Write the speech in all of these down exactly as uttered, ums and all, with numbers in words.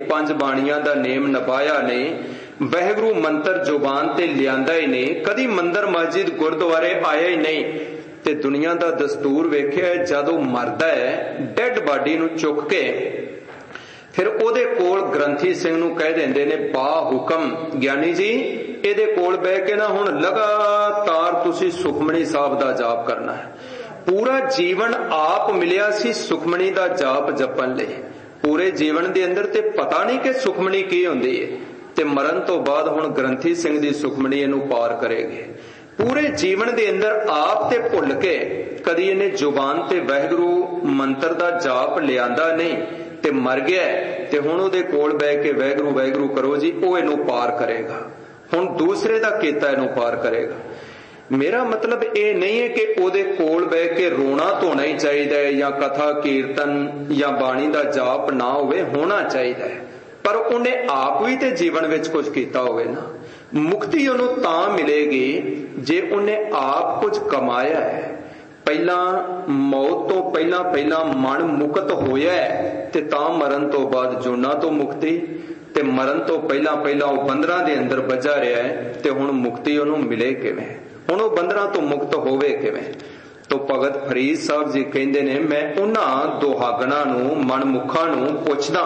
पंज बाणियां दा नेम निभाया ने, वाहिगुरू मंत्र जुबान ते लियांदा ही ने, कदी मंदिर मस्जिद गुरुद्वारे आया ही नहीं। ते दुनिया दा दस्तूर वेखिया जदों मरदा है डेड बाडी नूं चुक के फिर ओदे कोल ग्रंथी सिंह नूं कह देंदे ने बा हुक्म ज्ञानी जी इहदे कोल बह के ना हुण लगातार तुसीं सुखमणी साहब दा जाप करना है। पूरा जीवन आप मिलिया सी सुखमणी दा जाप जपण लई, पूरे जीवन दे अंदर ते पता नहीं कि सुखमणी की हुंदी है, ते मरण तो बाद हुण ग्रंथी सिंह दी सुखमणी इहनूं पार करेगी। पूरे जीवन दे अंदर आप ते भुल के कदी इहने जुबान ते वाहिगुरू मंत्र दा जाप लियांदा नहीं ते मर गया ते हुण उहदे कोल बह के वाहिगुरू वाहिगुरू करो जी, ओह इहनूं पार करेगा। हुण दूसरे दा कीता इहनूं पार करेगा। मेरा मतलब ये नहीं है कि ओदे कोल बह के रोना धोना ही चाहिए या कथा कीर्तन या बाणी दा जाप ना होवे, होना चाहिए, पर उन्हें आप भी ते जीवन विच कुछ कीता होवे ना। मुक्ति उन्हों तां मिलेगी जे उन्हें आप कुछ कमाया है। पहला मौत तो पहला पहला मन मुक्त होया है ते तां मरण तो बाद जोना तो मुक्ति, ते मरण तो पहला पहला वह बंदरां दे अंदर बजा रहा है ते हुण मुक्ति उन्हों मिले किवें, हुण वह बंदरां तो मुक्त होवे किवें। तो भगत फरीद साहब जी कहंदे ने मैं उन्हां दुहागणां नूं मनमुखां नूं पुछदा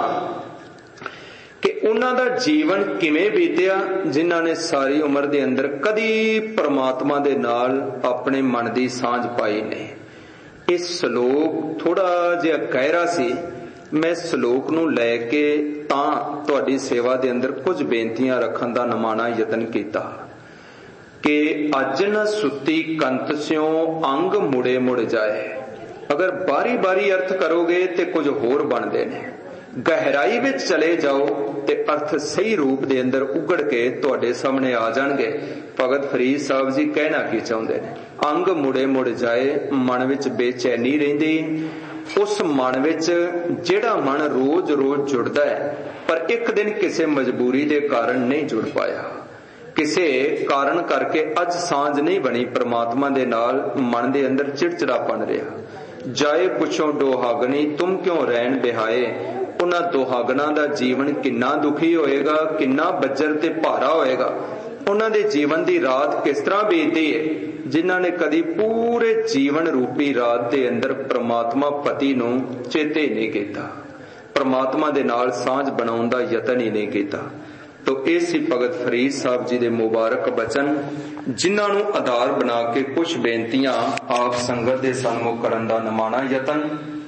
कि उन्हां दा जीवन किवें बीतिया जिन्हां ने सारी उम्र दे अंदर कदी परमात्मा दे नाल अपने मन दी सांझ पाई नहीं। इस श्लोक थोड़ा जिहा गहरा सी, मैं श्लोक नूं लैके तां तुहाडी सेवा दे अंदर कुछ बेनतियां रखण दा नमाणा यतन कीता कि अज न सुती कंत स्यों अंग मुड़े मुड़ जाए। अगर बारी बारी अर्थ करोगे ते कुछ होर बनदे ने, गहराई विच चले जाओ ते अर्थ सही रूप दे अंदर उगड़ के तुहाडे सामने आ जाणगे। भगत फरीद साहब जी कहना की चाहुंदे ने, अंग मुड़े मुड़ जाए, मन विच बेचैनी रहिंदी। उस मन विच जिहड़ा मन रोज रोज जुड़दा है पर एक दिन किसी मजबूरी दे कारण नहीं जुड़ पाया, किसी कारण करके अज सांझ नहीं बनी परमात्मा दे नाल, मन दे अंदर चिड़चिड़ापन रहा। जाए पुछो दोहागनी तुम क्यों रहन बिहाए, उन्हां दोहागणां दा जीवन किन्ना दुखी होएगा, किन्ना बज्जर ते भारा होएगा। उन्हां दे जीवन दी रात किस तरह बीतदी है जिन्हां ने कदी पूरे जीवन रूपी रात दे अंदर परमात्मा पति नूं चेते नहीं कीता, परमात्मा दे नाल सांझ बनाउण दा यतन ही नहीं कीता। तो ये सी भगत फरीद साहब जी दे मुबारक बचन जिन्हां नूं आधार बना के कुछ बेनतियां आप संगत दे सन्मुख करन दा नमाणा यतन।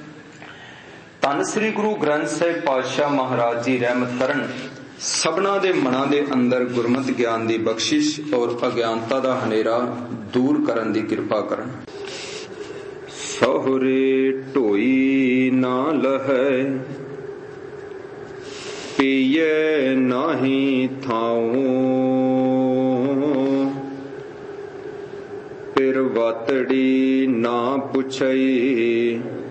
धन श्री गुरु ग्रंथ साहिब पातशाह महाराज जी रहमत करन, सबना दे मनां दे अंदर गुरमत ज्ञान दी बख्शिश और अज्ञानता दा हनेरा दूर करन दी कृपा करन। सहुरे ढोई ना लहै पिए नाही थाऊं, फिर वातड़ी ना पुछई